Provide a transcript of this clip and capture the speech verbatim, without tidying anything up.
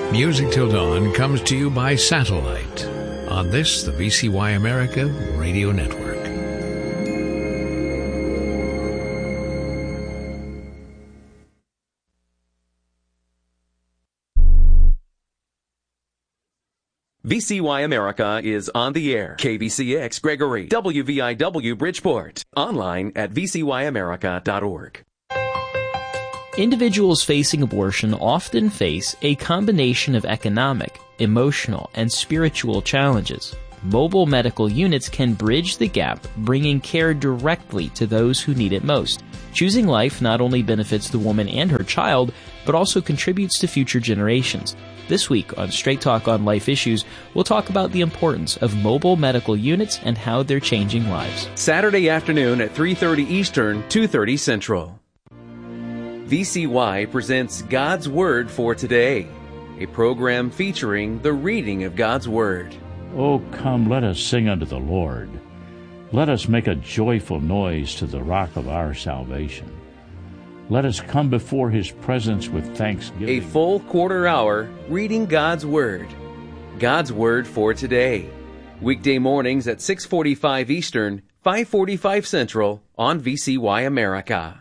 Music Till Dawn comes to you by satellite on this, the V C Y America Radio Network. V C Y America is on the air. K B C X Gregory, W V I W Bridgeport. Online at v c y america dot org. Individuals facing abortion often face a combination of economic, emotional, and spiritual challenges. Mobile medical units can bridge the gap, bringing care directly to those who need it most. Choosing life not only benefits the woman and her child, but also contributes to future generations. This week on Straight Talk on Life Issues, we'll talk about the importance of mobile medical units and how they're changing lives. Saturday afternoon at three thirty Eastern, two thirty Central. V C Y presents God's Word for Today, a program featuring the reading of God's Word. Oh, come, let us sing unto the Lord. Let us make a joyful noise to the rock of our salvation. Let us come before His presence with thanksgiving. A full quarter hour reading God's Word. God's Word for Today. Weekday mornings at six forty-five Eastern, five forty-five Central on V C Y America.